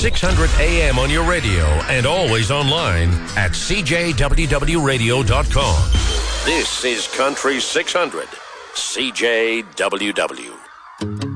600 AM on your radio and always online at cjwwradio.com. This is Country 600, CJWW.